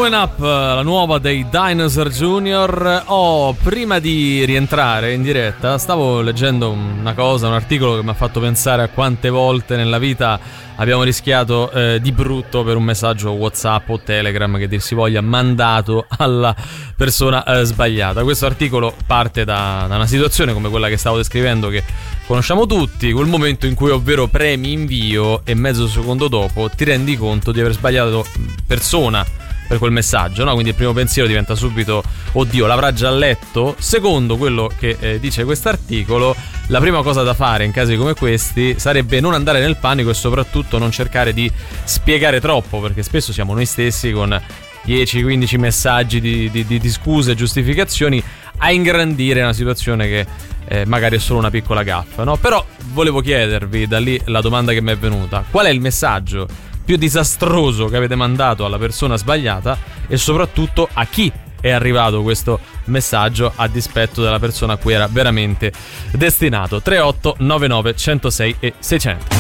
Growing Up, la nuova dei Dinosaur Jr. Prima di rientrare in diretta stavo leggendo una cosa, un articolo che mi ha fatto pensare a quante volte nella vita abbiamo rischiato di brutto per un messaggio WhatsApp o Telegram, che dir si voglia, mandato alla persona sbagliata. Questo articolo parte da una situazione come quella che stavo descrivendo, che conosciamo tutti, quel momento in cui ovvero premi invio e mezzo secondo dopo ti rendi conto di aver sbagliato persona per quel messaggio, no? Quindi il primo pensiero diventa subito: oddio, l'avrà già letto? Secondo quello che dice quest'articolo, la prima cosa da fare in casi come questi sarebbe non andare nel panico e soprattutto non cercare di spiegare troppo, perché spesso siamo noi stessi con 10-15 messaggi di scuse e giustificazioni a ingrandire una situazione che magari è solo una piccola gaffa, no? Però volevo chiedervi, da lì la domanda che mi è venuta: qual è il messaggio più disastroso che avete mandato alla persona sbagliata e soprattutto a chi è arrivato questo messaggio a dispetto della persona a cui era veramente destinato? 3899 106 e 600.